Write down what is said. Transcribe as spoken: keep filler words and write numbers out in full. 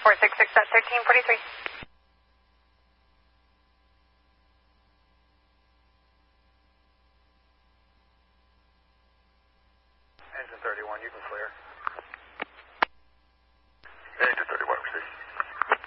four six six at thirteen forty-three. Engine thirty-one, you can clear.